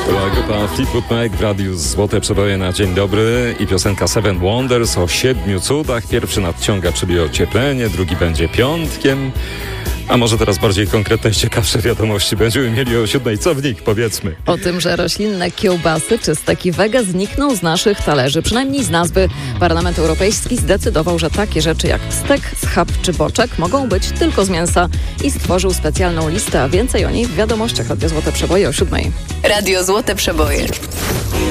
była grupa Fleetwood Mac w radiu Złote Przeboje na dzień dobry i piosenka Seven Wonders o 7 cudach. Pierwszy nadciąga, czyli ocieplenie, drugi będzie piątkiem. A może teraz bardziej konkretne i ciekawsze wiadomości będziemy mieli o 7. Co w nich, powiedzmy? O tym, że roślinne kiełbasy czy steki wege znikną z naszych talerzy, przynajmniej z nazwy. Parlament Europejski zdecydował, że takie rzeczy jak stek, schab czy boczek mogą być tylko z mięsa i stworzył specjalną listę, a więcej o niej w wiadomościach Radio Złote Przeboje o 7. Radio Złote Przeboje.